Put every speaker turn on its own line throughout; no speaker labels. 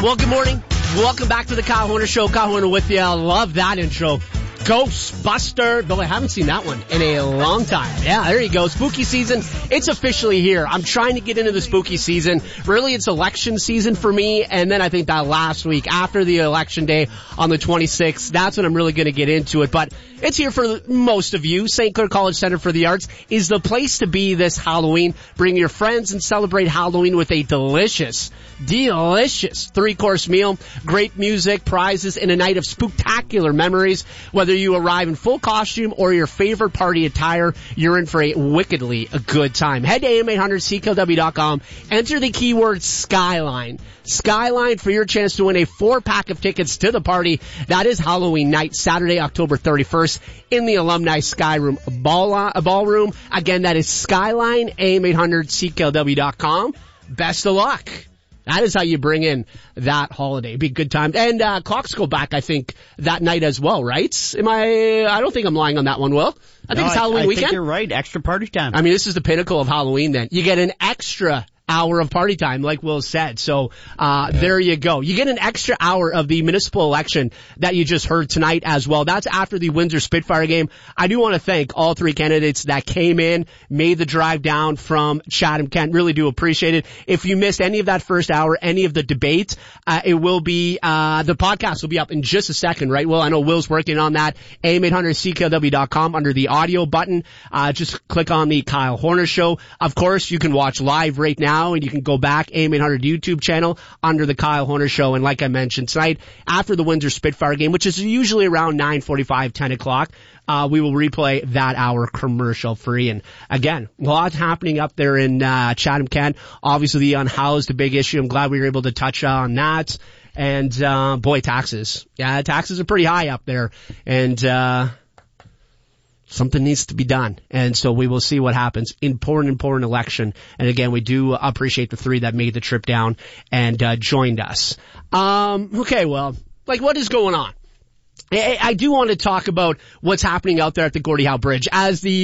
Well, good morning. Welcome back to the Kyle Horner Show. Kyle Horner with you. I love that intro. Ghostbuster. Though I haven't seen that one in a long time. Yeah, there you go. Spooky season. It's officially here. I'm trying to get into the spooky season. Really, it's election season for me. And then I think that last week after the election day on the 26th, that's when I'm really going to get into it. But it's here for most of you. St. Clair College Center for the Arts is the place to be this Halloween. Bring your friends and celebrate Halloween with a delicious 3-course meal, great music, prizes, and a night of spooktacular memories. Whether you arrive in full costume or your favorite party attire, you're in for a wickedly good time. Head to am800cklw.com, enter the keyword Skyline. Skyline for your chance to win a 4-pack of tickets to the party. That is Halloween night, Saturday, October 31st, in the Alumni Skyroom Ballroom. Again, that is Skyline, am800cklw.com. Best of luck. That is how you bring in that holiday. Be a good time. And clocks go back, I think, that night as well, right? I don't think I'm lying on that one, Will. I think it's Halloween weekend.
I think you're right. Extra party time.
I mean, this is the pinnacle of Halloween then. You get an extra hour of party time, like Will said. So, there you go. You get an extra hour of the municipal election that you just heard tonight as well. That's after the Windsor Spitfire game. I do want to thank all 3 candidates that came in, made the drive down from Chatham-Kent. Really do appreciate it. If you missed any of that first hour, any of the debate, it will be, the podcast will be up in just a second, right, Will? I know Will's working on that. am800cklw.com under the audio button. Just click on the Kyle Horner Show. Of course, you can watch live right now, and you can go back, AM800 YouTube channel under the Kyle Horner Show. And like I mentioned tonight, after the Windsor Spitfire game, which is usually around 9:45, 10 o'clock, we will replay that hour commercial free. And again, a lot happening up there in Chatham-Kent. Obviously the unhoused, a big issue. I'm glad we were able to touch on that. And boy, taxes. Yeah, taxes are pretty high up there. And something needs to be done. And so we will see what happens. Important election. And again, we do appreciate the 3 that made the trip down and joined us. Okay, well, like what is going on? I do want to talk about what's happening out there at the Gordie Howe Bridge. As the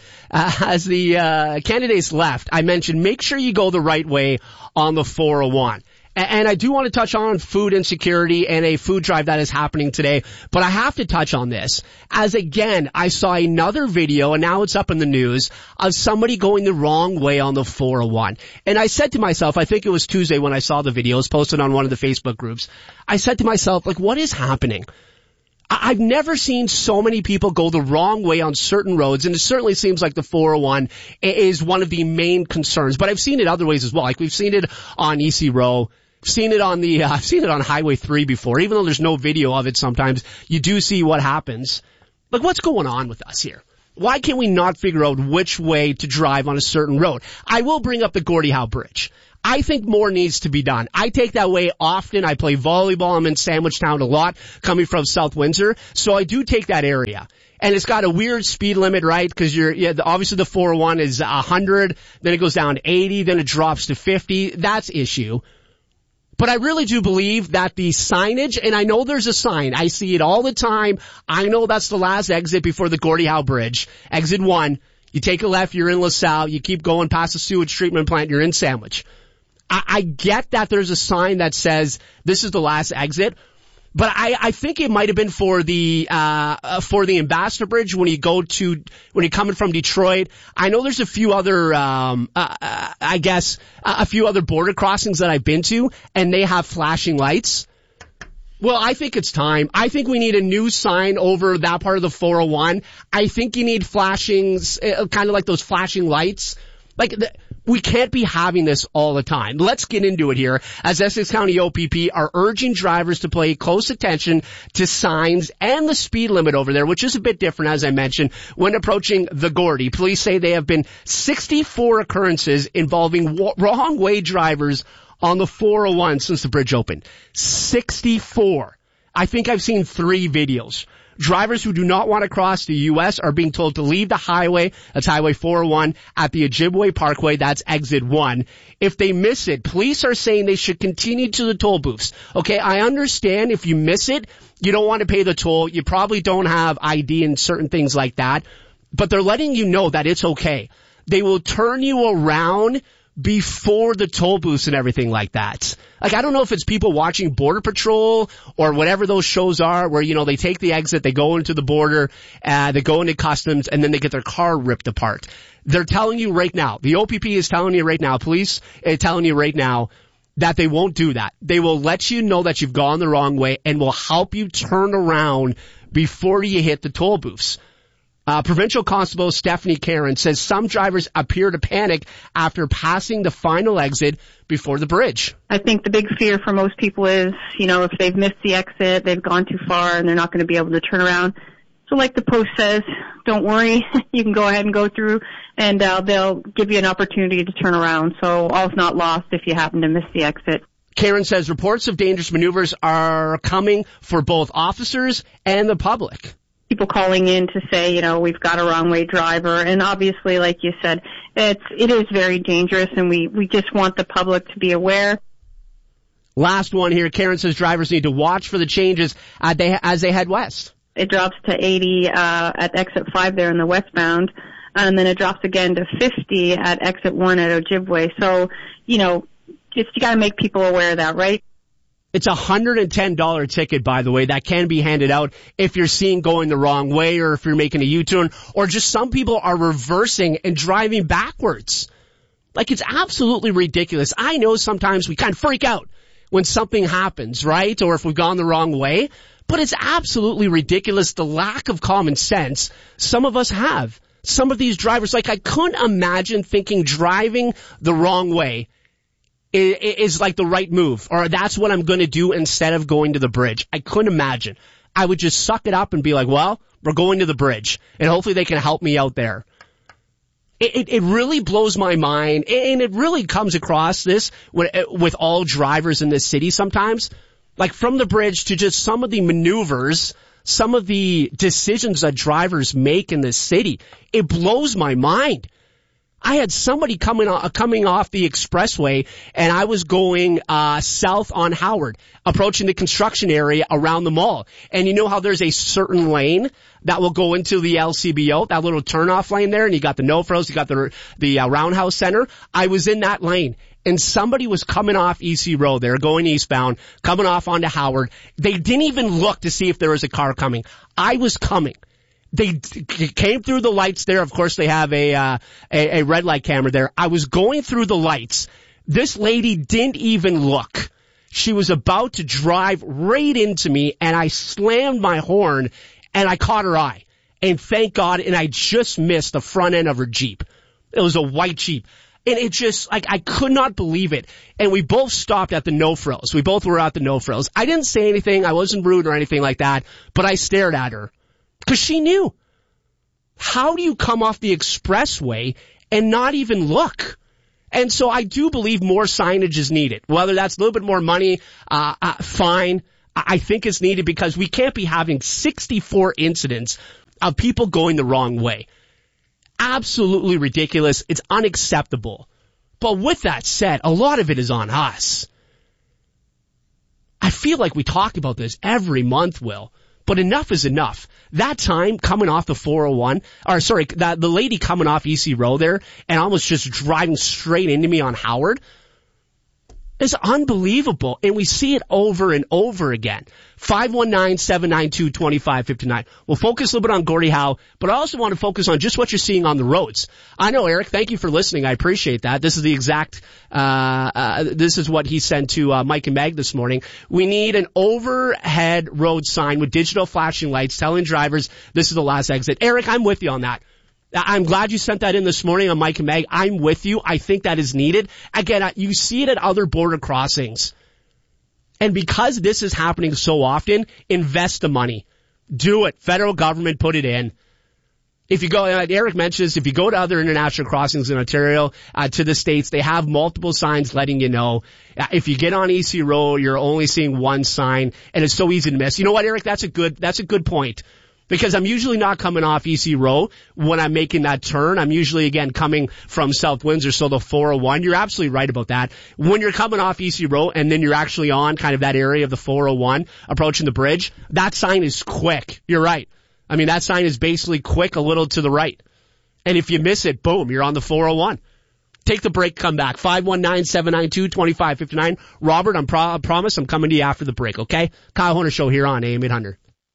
candidates left, I mentioned make sure you go the right way on the 401. And I do want to touch on food insecurity and a food drive that is happening today, but I have to touch on this. As again, I saw another video, and now it's up in the news, of somebody going the wrong way on the 401. And I said to myself, I think it was Tuesday when I saw the video, it was posted on one of the Facebook groups. I said to myself, like, what is happening? I've never seen so many people go the wrong way on certain roads, and it certainly seems like the 401 is one of the main concerns. But I've seen it other ways as well. Like we've seen it on EC Row. I've seen it on Highway 3 before. Even though there's no video of it sometimes, you do see what happens. Like, what's going on with us here? Why can we not figure out which way to drive on a certain road? I will bring up the Gordie Howe Bridge. I think more needs to be done. I take that way often. I play volleyball. I'm in Sandwichtown a lot, coming from South Windsor. So I do take that area. And it's got a weird speed limit, right? Because obviously the 401 is 100, then it goes down to 80, then it drops to 50. That's issue. But I really do believe that the signage, and I know there's a sign. I see it all the time. I know that's the last exit before the Gordie Howe Bridge. Exit 1. You take a left, you're in LaSalle. You keep going past the sewage treatment plant, you're in Sandwich. I get that there's a sign that says this is the last exit. But I think it might have been for the Ambassador Bridge when you're coming from Detroit. I know there's a few other, a few other border crossings that I've been to, and they have flashing lights. Well, I think it's time. I think we need a new sign over that part of the 401. I think you need flashings, kind of like those flashing lights. We can't be having this all the time. Let's get into it here, as Essex County OPP are urging drivers to pay close attention to signs and the speed limit over there, which is a bit different, as I mentioned, when approaching the Gordie. Police say they have been 64 occurrences involving wrong way drivers on the 401 since the bridge opened. 64. I think I've seen 3 videos. Drivers who do not want to cross the U.S. are being told to leave the highway, that's Highway 401, at the Ojibwe Parkway, that's exit 1. If they miss it, police are saying they should continue to the toll booths. Okay, I understand if you miss it, you don't want to pay the toll, you probably don't have ID and certain things like that, but they're letting you know that it's okay. They will turn you around before the toll booths and everything like that. Like, I don't know if it's people watching Border Patrol or whatever those shows are where, you know, they take the exit, they go into the border, they go into customs, and then they get their car ripped apart. They're telling you right now, the OPP is telling you right now, police are telling you right now that they won't do that. They will let you know that you've gone the wrong way and will help you turn around before you hit the toll booths. Provincial Constable Stephanie Karen says some drivers appear to panic after passing the final exit before the bridge.
I think the big fear for most people is, you know, if they've missed the exit, they've gone too far and they're not going to be able to turn around. So like the post says, don't worry, you can go ahead and go through and they'll give you an opportunity to turn around. So all's not lost if you happen to miss the exit.
Karen says reports of dangerous maneuvers are coming for both officers and the public.
People calling in to say, you know, we've got a wrong way driver. And obviously, like you said, it is very dangerous and we just want the public to be aware.
Last one here. Karen says drivers need to watch for the changes as they head west.
It drops to 80 at exit 5 there in the westbound, and then it drops again to 50 at exit 1 at Ojibwe. So, you know, just you got to make people aware of that, right?
It's a $110 ticket, by the way, that can be handed out if you're seen going the wrong way or if you're making a U-turn or just some people are reversing and driving backwards. Like, it's absolutely ridiculous. I know sometimes we kind of freak out when something happens, right? Or if we've gone the wrong way. But it's absolutely ridiculous the lack of common sense some of us have. Some of these drivers, like I couldn't imagine thinking driving the wrong way is like the right move or that's what I'm going to do instead of going to the bridge. I couldn't imagine. I would just suck it up and be like, well, we're going to the bridge and hopefully they can help me out there. It really blows my mind and it really comes across this with all drivers in this city sometimes. Like from the bridge to just some of the maneuvers, some of the decisions that drivers make in this city. It blows my mind. I had somebody coming off the expressway and I was going south on Howard, approaching the construction area around the mall. And you know how there's a certain lane that will go into the LCBO, that little turnoff lane there, and you got the no-frills, you got the Roundhouse Center. I was in that lane. And somebody was coming off EC Road there, going eastbound, coming off onto Howard. They didn't even look to see if there was a car coming. I was coming. They came through the lights there. Of course, they have a red light camera there. I was going through the lights. This lady didn't even look. She was about to drive right into me, and I slammed my horn, and I caught her eye. And thank God, and I just missed the front end of her Jeep. It was a white Jeep. And it just, like, I could not believe it. And we both stopped at the no-frills. We both were at the no-frills. I didn't say anything. I wasn't rude or anything like that. But I stared at her. Because she knew. How do you come off the expressway and not even look? And so I do believe more signage is needed. Whether that's a little bit more money, fine. I think it's needed because we can't be having 64 incidents of people going the wrong way. Absolutely ridiculous. It's unacceptable. But with that said, a lot of it is on us. I feel like we talk about this every month, Will, but enough is enough. That time coming off the 401, the lady coming off EC Road there and almost just driving straight into me on Howard is unbelievable. And we see it over and over again. 519-792-2559. We'll focus a little bit on Gordie Howe, but I also want to focus on just what you're seeing on the roads. I know, Eric, thank you for listening. I appreciate that. This is the exact, this is what he sent to Mike and Meg this morning. We need an overhead road sign with digital flashing lights telling drivers this is the last exit. Eric, I'm with you on that. I'm glad you sent that in this morning on Mike and Meg. I'm with you. I think that is needed. Again, you see it at other border crossings. And because this is happening so often, invest the money. Do it. Federal government, put it in. If you go, Eric mentions, if you go to other international crossings in Ontario, to the States, they have multiple signs letting you know. If you get on EC Road, you're only seeing one sign, and it's so easy to miss. You know what, Eric? That's a good point. Because I'm usually not coming off EC Road when I'm making that turn. I'm usually, again, coming from South Windsor, so the 401. You're absolutely right about that. When you're coming off EC Road and then you're actually on kind of that area of the 401, approaching the bridge, that sign is quick. You're right. I mean, that sign is basically quick a little to the right. And if you miss it, boom, you're on the 401. Take the break, come back. 519-792-2559. Robert, I promise I'm coming to you after the break, okay? Kyle Horner Show here on AM 800.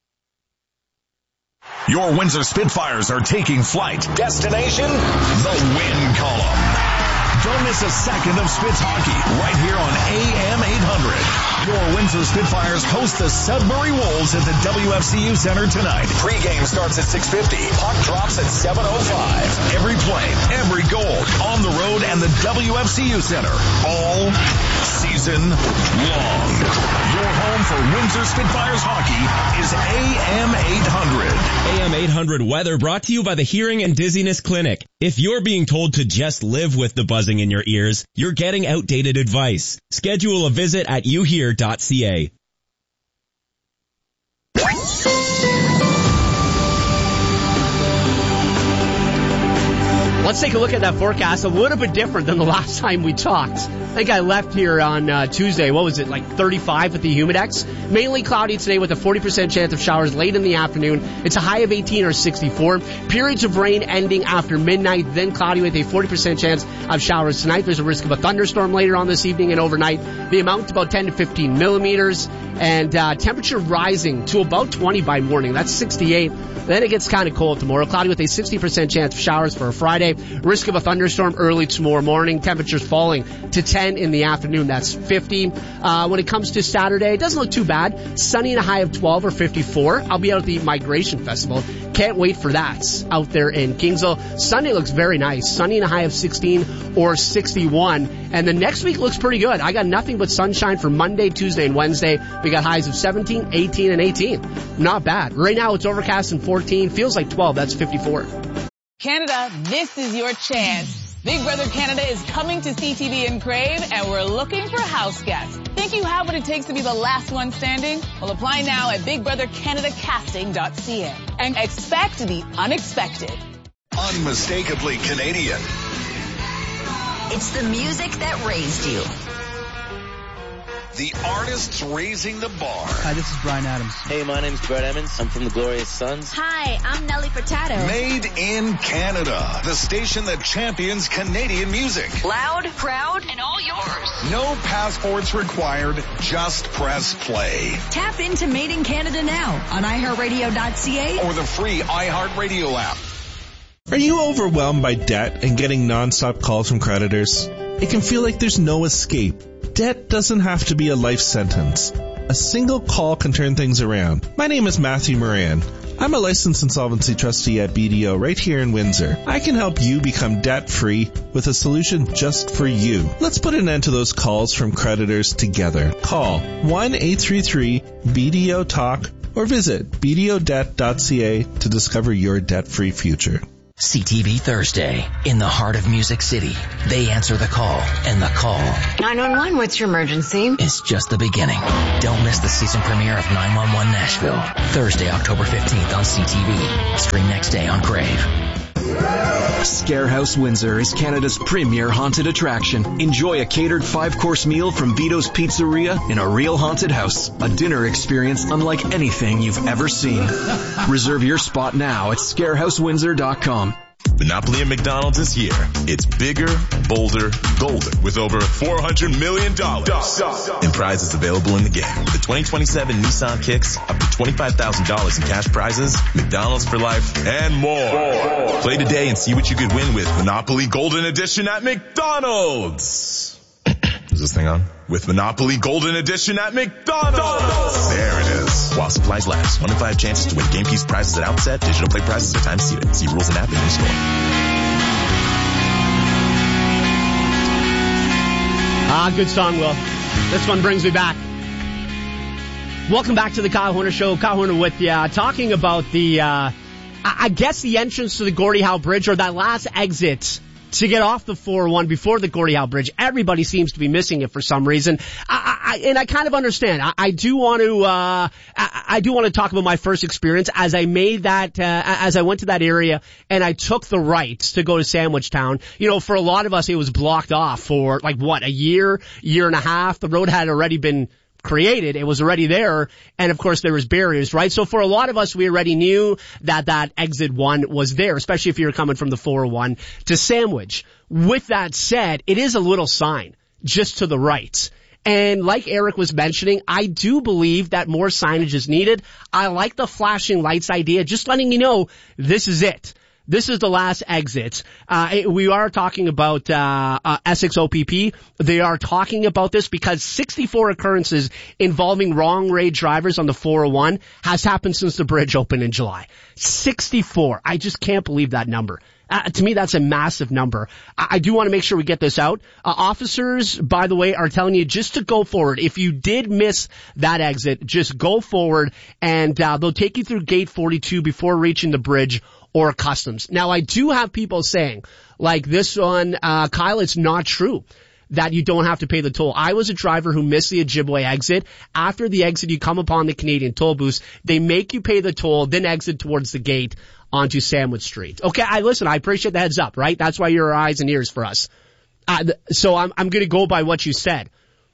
Your Windsor Spitfires are taking flight. Destination, the Win Column. Don't miss a second of Spits hockey right here on AM 800. Your Windsor Spitfires host the Sudbury Wolves at the WFCU Center tonight. Pre-game starts at 6:50. Puck drops at 7:05. Every play, every goal, on the road and the WFCU Center. All season long. Your home for Windsor Spitfires hockey is AM 800.
AM 800 weather brought to you by the Hearing and Dizziness Clinic. If you're being told to just live with the buzzing in your ears, you're getting outdated advice. Schedule a visit at youhear.ca.
Let's take a look at that forecast. A little bit different than the last time we talked. I think I left here on Tuesday. What was it, like 35 at the Humidex? Mainly cloudy today with a 40% chance of showers late in the afternoon. It's a high of 18 or 64. Periods of rain ending after midnight, then cloudy with a 40% chance of showers tonight. There's a risk of a thunderstorm later on this evening and overnight. The amount about 10 to 15 millimeters. And temperature rising to about 20 by morning. That's 68. Then it gets kind of cold tomorrow. Cloudy with a 60% chance of showers for a Friday. Risk of a thunderstorm early tomorrow morning. Temperatures falling to 10 in the afternoon. That's 50. When it comes to Saturday, it doesn't look too bad. Sunny and a high of 12 or 54. I'll be out at the Migration Festival. Can't wait for that out there in Kingsville. Sunday looks very nice. Sunny and a high of 16 or 61. And the next week looks pretty good. I got nothing but sunshine for Monday, Tuesday, and Wednesday. We got highs of 17, 18, and 18. Not bad. Right now it's overcast and 14. Feels like 12. That's 54.
Canada, this is your chance. Big Brother Canada is coming to CTV in Crave, and we're looking for house guests. Think you have what it takes to be the last one standing? Well, apply now at BigBrotherCanadaCasting.ca and expect the unexpected.
Unmistakably Canadian.
It's the music that raised you.
The artists raising the bar.
Hi, this is Bryan Adams.
Hey, my name's Brett Emmons. I'm from the Glorious Sons.
Hi, I'm Nelly Furtado.
Made in Canada. The station that champions Canadian music.
Loud, proud, and all yours.
No passports required. Just press play.
Tap into Made in Canada now on iHeartRadio.ca
Or the free iHeartRadio app.
Are you overwhelmed by debt and getting nonstop calls from creditors? It can feel like there's no escape. Debt doesn't have to be a life sentence. A single call can turn things around. My name is Matthew Moran. I'm a licensed insolvency trustee at BDO right here in Windsor. I can help you become debt-free with a solution just for you. Let's put an end to those calls from creditors together. Call 1-833-BDO-TALK or visit bdodebt.ca to discover your debt-free future.
CTV Thursday, in the heart of Music City. They answer the call, and the call
911, what's your emergency?
Is just the beginning. Don't miss the season premiere of 911 Nashville. Thursday, October 15th on CTV. Stream next day on Crave.
Scarehouse Windsor is Canada's premier haunted attraction. Enjoy a catered 5-course meal from Vito's Pizzeria in a real haunted house. A dinner experience unlike anything you've ever seen. Reserve your spot now at ScarehouseWindsor.com.
Monopoly at McDonald's is here. It's bigger, bolder, golden with over $400 million in prizes available in the game. The 2027 Nissan Kicks, up to $25,000 in cash prizes, McDonald's for life, and more. Play today and see what you could win with Monopoly Golden Edition at McDonald's. Is this thing on? With Monopoly Golden Edition at McDonald's. There it is. While supplies last. 1 in 5 chances to win game keys prizes at outset. Digital play prizes are time seated. See rules and app in store.
Good song, Will. This one brings me back. Welcome back to the Kyle Horner Show. Kyle Horner with you. Talking about the, I guess the entrance to the Gordie Howe Bridge, or that last exit to get off the 401 before the Gordie Howe Bridge. Everybody seems to be missing it for some reason. And I kind of understand. I do want to talk about my first experience as I made that, as I went to that area and I took the right to go to Sandwich Town. You know, for a lot of us, it was blocked off for like a year and a half. The road had already been created. It was already there. And of course there was barriers, right? So for a lot of us, we already knew that exit 1 was there, especially if you're coming from the 401 to Sandwich. With that said, it is a little sign just to the right. And like Eric was mentioning, I do believe that more signage is needed. I like the flashing lights idea, just letting you know this is it. This is the last exit. We are talking about Essex OPP. They are talking about this because 64 occurrences involving wrong way drivers on the 401 has happened since the bridge opened in July. 64. I just can't believe that number. To me, that's a massive number. I do want to make sure we get this out. Officers, by the way, are telling you just to go forward. If you did miss that exit, just go forward, and they'll take you through gate 42 before reaching the bridge or customs. Now, I do have people saying, like this one, Kyle, it's not true that you don't have to pay the toll. I was a driver who missed the Ojibwe exit. After the exit, you come upon the Canadian toll booths. They make you pay the toll, then exit towards the gate onto Sandwich Street. Okay, I appreciate the heads up, right? That's why you're eyes and ears for us. So I'm going to go by what you said.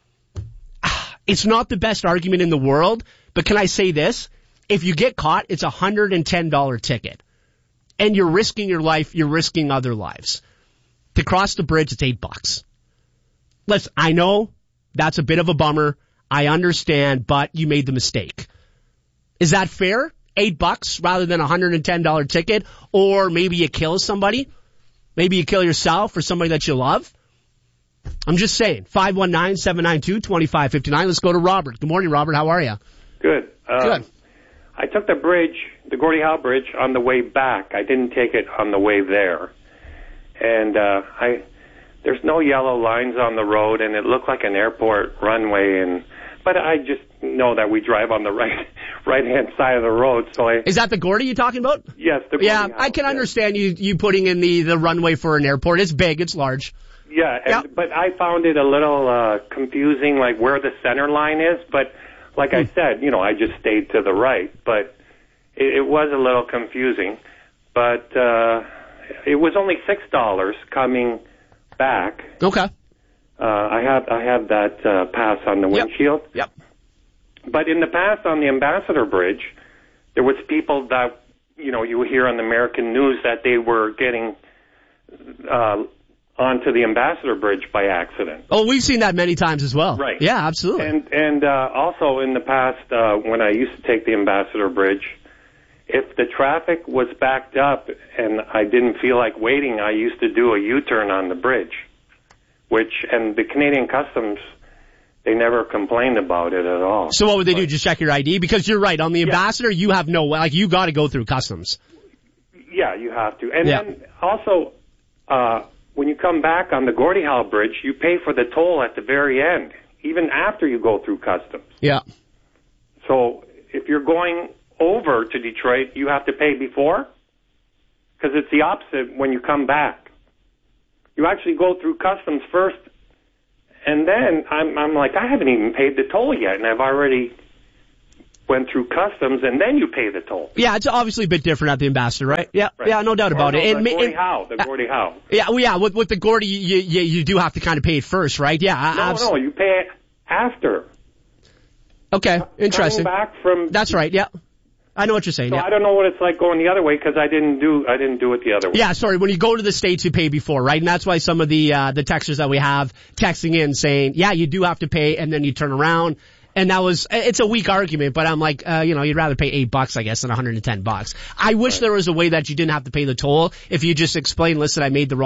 It's not the best argument in the world, but can I say this? If you get caught, it's a $110 ticket. And you're risking your life, you're risking other lives. To cross the bridge, it's $8. Listen, I know that's a bit of a bummer. I understand, but you made the mistake. Is that fair? $8 rather than a $110 ticket? Or maybe you kill somebody? Maybe you kill yourself or somebody that you love? I'm just saying. 519-792-2559. Let's go to Robert. Good morning, Robert. How are you?
Good.
Good.
I took the bridge, the Gordie Howe Bridge, on the way back. I didn't take it on the way there. And there's no yellow lines on the road, and it looked like an airport runway. But I just know that we drive on the right-hand side of the road. So
Is that the Gordie you're talking about?
Yes, the Gordie Howe,
I can understand you putting in the runway for an airport. It's big, it's large.
Yeah, but I found it a little confusing, like where the center line is. But like I said, I just stayed to the right. But it was a little confusing. But it was only $6 coming back.
Okay.
I have that pass on the windshield.
Yep.
But in the past on the Ambassador Bridge, there was people that, you hear on the American news that they were getting onto the Ambassador Bridge by accident.
Oh, we've seen that many times as well.
Right.
Yeah, absolutely.
And also in the past, when I used to take the Ambassador Bridge, if the traffic was backed up and I didn't feel like waiting, I used to do a U-turn on the bridge. And the Canadian Customs, they never complained about it at all.
So what would they do? Just check your ID? Because you're right. On the Ambassador, you have you got to go through Customs.
Yeah, you have to. And then also, when you come back on the Gordie Howe Bridge, you pay for the toll at the very end, even after you go through Customs.
Yeah.
So if you're going over to Detroit, you have to pay before? Because it's the opposite when you come back. You actually go through Customs first, and then I'm like, I haven't even paid the toll yet, and I've already went through Customs, and then you pay the toll.
Yeah, it's obviously a bit different at the Ambassador, right? Yeah, yeah, no doubt about it.
The Gordie Howe.
Yeah, with the Gordie, you do have to kind of pay it first, right? Yeah.
No, you pay it after.
Okay, interesting.
Coming back from...
That's right, yeah. I know what you're saying.
So I don't know what it's like going the other way because I didn't do it the other way.
Yeah, sorry. When you go to the States, you pay before, right? And that's why some of the texters that we have texting in saying, yeah, you do have to pay, and then you turn around. And it's a weak argument, but I'm like, you'd rather pay $8, I guess, than $110. I wish there was a way that you didn't have to pay the toll if you just explain, listen, I made the wrong